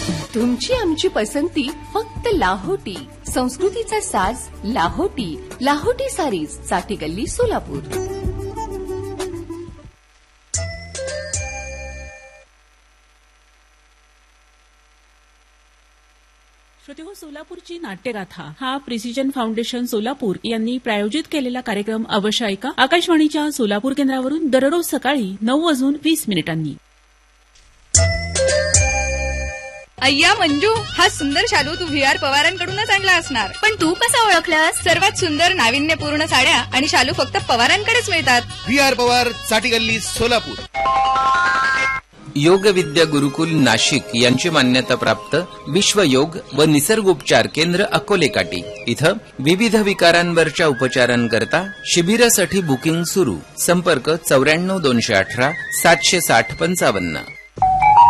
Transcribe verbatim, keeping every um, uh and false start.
तुमची आमची पसंती फक्त लाहोटी. संस्कृतीचा साज लाहोटी. लाहोटी सारीज, साठी गल्ली, सोलापूर. श्रोतेहो, सोलापूरची नाट्यगाथा हा प्रिसिजन फाउंडेशन सोलापूर यांनी प्रायोजित केलेला कार्यक्रम अवश्य ऐका. आकाशवाणीच्या सोलापूर केंद्रावरून दररोज सकाळी नऊ वाजून वीस मिनिटांनी. अय्या मंजू, हा सुंदर शालू तू व्ही आर पवारांकडूनच आणला असणार. पण तू कसा ओळखलास? सर्वात सुंदर नाविन्यपूर्ण साड्या आणि शालू फक्त पवारांकडेच मिळतात. व्ही आर पवार, साठी गल्ली, सोलापूर. योग विद्या गुरुकुल नाशिक यांची मान्यता प्राप्त विश्वयोग व निसर्गोपचार केंद्र अकोले काटी इथं विविध विकारांवरच्या उपचारांकरता शिबिरासाठी बुकिंग सुरू. संपर्क चौऱ्याण्णव दोनशे अठरा सातशे साठ पंचावन्न.